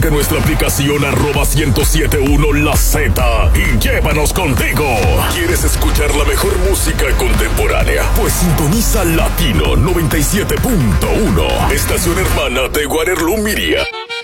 Que nuestra aplicación @1071 La Z y llévanos contigo. ¿Quieres escuchar la mejor música contemporánea? Pues sintoniza Latino 97.1, estación hermana de Waterloo Media.